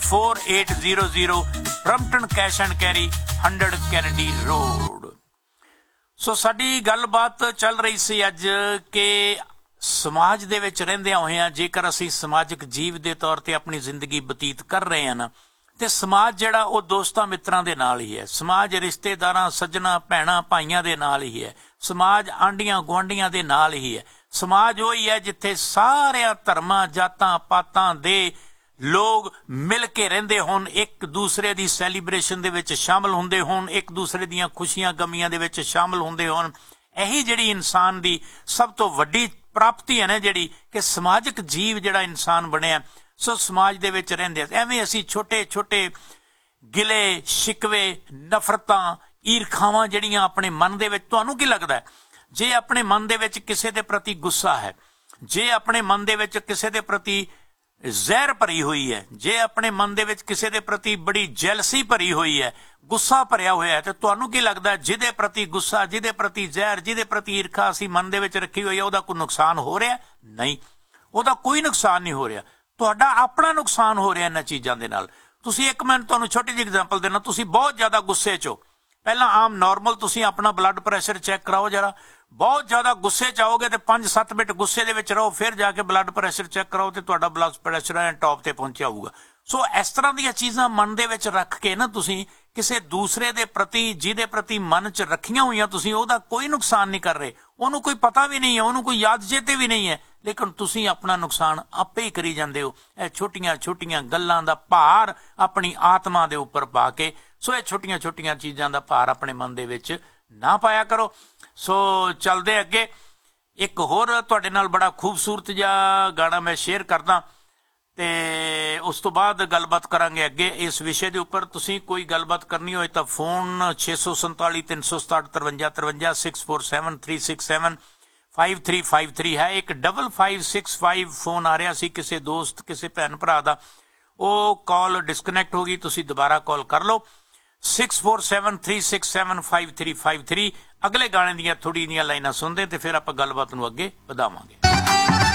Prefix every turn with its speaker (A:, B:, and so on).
A: 4800 ਬਰੰਪਟਨ cash and carry 100 Kennedy road. ਸੋ ਸਾਡੀ ਗੱਲਬਾਤ ਚੱਲ ਰਹੀ ਸੀ ਅੱਜ ਕਿ ਸਮਾਜ ਦੇ ਵਿੱਚ ਰਹਿੰਦਿਆਂ ਹੋਇਆਂ ਜੇਕਰ ਅਸੀਂ ਸਮਾਜਿਕ ਜੀਵ ਦੇ ਤੌਰ ਤੇ ਆਪਣੀ ਜ਼ਿੰਦਗੀ ਬਤੀਤ ਕਰ ਰਹੇ ਹਾਂ ਨਾ, ਤੇ ਸਮਾਜ ਜਿਹੜਾ ਉਹ ਦੋਸਤਾਂ ਮਿੱਤਰਾਂ ਦੇ ਨਾਲ ਹੀ ਹੈ, ਸਮਾਜ ਰਿਸ਼ਤੇਦਾਰਾਂ ਸੱਜਣਾ ਭੈਣਾਂ ਭਾਈਆਂ ਦੇ ਨਾਲ ਹੀ ਹੈ, ਸਮਾਜ ਆਂਢੀਆਂ ਗੁਆਂਢੀਆਂ ਦੇ ਨਾਲ ਹੀ ਹੈ। ਸਮਾਜ ਉਹੀ ਹੈ ਜਿੱਥੇ ਸਾਰਿਆਂ ਧਰਮਾਂ ਜਾਤਾਂ ਪਾਤਾਂ ਦੇ ਲੋਕ ਮਿਲ ਕੇ ਰਹਿੰਦੇ ਹੋਣ, ਇੱਕ ਦੂਸਰੇ ਦੀ ਸੈਲੀਬ੍ਰੇਸ਼ਨ ਦੇ ਵਿੱਚ ਸ਼ਾਮਲ ਹੁੰਦੇ ਹੋਣ, ਇੱਕ ਦੂਸਰੇ ਦੀਆਂ ਖੁਸ਼ੀਆਂ ਗਮੀਆਂ ਦੇ ਵਿੱਚ ਸ਼ਾਮਲ ਹੁੰਦੇ ਹੋਣ। ਇਹੀ ਜਿਹੜੀ ਇਨਸਾਨ ਦੀ ਸਭ ਤੋਂ ਵੱਡੀ ਪ੍ਰਾਪਤੀ ਹੈ ਨਾ, ਜਿਹੜੀ ਕਿ ਸਮਾਜਿਕ ਜੀਵ ਜਿਹੜਾ ਇਨਸਾਨ ਬਣਿਆ। ਸੋ ਸਮਾਜ ਦੇ ਵਿੱਚ ਰਹਿੰਦੇ ਐਵੇਂ ਅਸੀਂ ਛੋਟੇ ਛੋਟੇ ਗਿਲੇ ਸ਼ਿਕਵੇ ਨਫ਼ਰਤਾਂ ਈਰਖਾਵਾਂ ਜਿਹੜੀਆਂ ਆਪਣੇ ਮਨ ਦੇ ਵਿੱਚ, ਤੁਹਾਨੂੰ ਕੀ ਲੱਗਦਾ ਜੇ ਆਪਣੇ ਮਨ ਦੇ ਵਿੱਚ ਕਿਸੇ ਦੇ ਪ੍ਰਤੀ ਗੁੱਸਾ ਹੈ, ਜੇ ਆਪਣੇ ਮਨ ਦੇ ਵਿੱਚ ਕਿਸੇ ਦੇ ਪ੍ਰਤੀ ਜ਼ਹਿਰ ਭਰੀ ਹੋਈ ਹੈ, ਜੇ ਆਪਣੇ ਮਨ ਦੇ ਵਿੱਚ ਕਿਸੇ ਦੇ ਪ੍ਰਤੀ ਬੜੀ ਜੈਲਸੀ ਭਰੀ ਹੋਈ ਹੈ, ਗੁੱਸਾ ਭਰਿਆ ਹੋਇਆ ਹੈ, ਤੇ ਤੁਹਾਨੂੰ ਕੀ ਲੱਗਦਾ ਜਿਹਦੇ ਪ੍ਰਤੀ ਗੁੱਸਾ, ਜਿਹਦੇ ਪ੍ਰਤੀ ਜ਼ਹਿਰ, ਜਿਹਦੇ ਪ੍ਰਤੀ ਈਰਖਾ ਅਸੀਂ ਮਨ ਦੇ ਵਿੱਚ ਰੱਖੀ ਹੋਈ ਹੈ, ਉਹਦਾ ਕੋਈ ਨੁਕਸਾਨ ਹੋ ਰਿਹਾ? ਨਹੀਂ, ਉਹਦਾ ਕੋਈ ਨੁਕਸਾਨ ਨਹੀਂ ਹੋ ਰਿਹਾ। ਤੁਹਾਡਾ ਆਪਣਾ ਨੁਕਸਾਨ ਹੋ ਰਿਹਾ ਇਹਨਾਂ ਚੀਜ਼ਾਂ ਦੇ ਨਾਲ। ਤੁਸੀਂ ਇੱਕ ਮੈਂ ਤੁਹਾਨੂੰ ਛੋਟੀ ਜਿਹੀ ਐਗਜ਼ਾਮਪਲ ਦੇਣਾ। ਤੁਸੀਂ ਬਹੁਤ ਜ਼ਿਆਦਾ ਗੁੱਸੇ 'ਚ ਹੋ, ਪਹਿਲਾਂ ਆਮ ਨਾਰਮਲ ਤੁਸੀਂ ਆਪਣਾ ਬਲੱਡ ਪ੍ਰੈਸ਼ਰ ਚੈੱਕ ਕਰਾਓ ਜਰਾ। ਬਹੁਤ ਜ਼ਿਆਦਾ ਗੁੱਸੇ 'ਚ ਆਓਗੇ ਤੇ 5-7 ਮਿੰਟ ਗੁੱਸੇ ਦੇ ਵਿੱਚ ਰਹੋ, ਫਿਰ ਜਾ ਕੇ ਬਲੱਡ ਪ੍ਰੈਸ਼ਰ ਚੈੱਕ ਕਰਾਓ ਤੇ ਤੁਹਾਡਾ ਬਲੱਡ ਪ੍ਰੈਸ਼ਰ ਐ ਟੌਪ ਤੇ ਪਹੁੰਚਿਆ ਹੋਊਗਾ। ਸੋ ਇਸ ਤਰ੍ਹਾਂ ਦੀਆਂ ਚੀਜ਼ਾਂ ਮਨ ਦੇ ਵਿੱਚ ਰੱਖ ਕੇ ਨਾ ਤੁਸੀਂ ਕਿਸੇ ਦੂਸਰੇ ਦੇ ਪ੍ਰਤੀ, ਜਿਹਦੇ ਪ੍ਰਤੀ ਮਨ 'ਚ ਰੱਖੀਆਂ ਹੋਈਆਂ ਤੁਸੀਂ, ਉਹਦਾ ਕੋਈ ਨੁਕਸਾਨ ਨਹੀਂ ਕਰ ਰਹੇ। ਉਹਨੂੰ ਕੋਈ ਪਤਾ ਵੀ ਨਹੀਂ ਹੈ, ਉਹਨੂੰ ਕੋਈ ਯਾਦ ਚੇਤੇ ਵੀ ਨਹੀਂ ਹੈ, ਲੇਕਿਨ ਤੁਸੀਂ ਆਪਣਾ ਨੁਕਸਾਨ ਆਪੇ ਹੀ ਕਰੀ ਜਾਂਦੇ ਹੋ ਇਹ ਛੋਟੀਆਂ ਛੋਟੀਆਂ ਗੱਲਾਂ ਦਾ ਭਾਰ ਆਪਣੀ ਆਤਮਾ ਦੇ ਉੱਪਰ ਪਾ ਕੇ। ਸੋ ਇਹ ਛੋਟੀਆਂ ਛੋਟੀਆਂ ਚੀਜ਼ਾਂ ਦਾ ਭਾਰ ਆਪਣੇ ਮਨ ਦੇ ਵਿੱਚ ਨਾ ਪਾਇਆ ਕਰੋ। ਸੋ ਚੱਲਦੇ ਅੱਗੇ, ਇੱਕ ਹੋਰ ਤੁਹਾਡੇ ਨਾਲ ਬੜਾ ਖੂਬਸੂਰਤ ਜਿਹਾ ਗਾਣਾ ਮੈਂ ਸ਼ੇਅਰ ਕਰਦਾ ਤੇ ਉਸ ਤੋਂ ਬਾਅਦ ਗੱਲਬਾਤ ਕਰਾਂਗੇ ਅੱਗੇ ਇਸ ਵਿਸ਼ੇ ਦੇ ਉੱਪਰ। ਤੁਸੀਂ ਕੋਈ ਗੱਲਬਾਤ ਕਰਨੀ ਹੋਏ ਤਾਂ ਫੋਨ 647 367 5353 647 367 5353 ਹੈ। ਇੱਕ 5565 ਫੋਨ ਆ ਰਿਹਾ ਸੀ ਕਿਸੇ ਦੋਸਤ ਕਿਸੇ ਭੈਣ ਭਰਾ ਦਾ, ਉਹ ਕਾਲ ਡਿਸਕਨੈਕਟ ਹੋ ਗਈ, ਤੁਸੀਂ ਦੁਬਾਰਾ ਕਾਲ ਕਰ ਲਓ 647 367 5353। ਅਗਲੇ ਗਾਣੇ ਦੀਆਂ ਥੋੜੀ ਦੀਆਂ ਲਾਈਨਾਂ ਸੁਣਦੇ ਤੇ ਫਿਰ ਆਪਾਂ ਗੱਲਬਾਤ ਨੂੰ ਅੱਗੇ ਵਧਾਵਾਂਗੇ।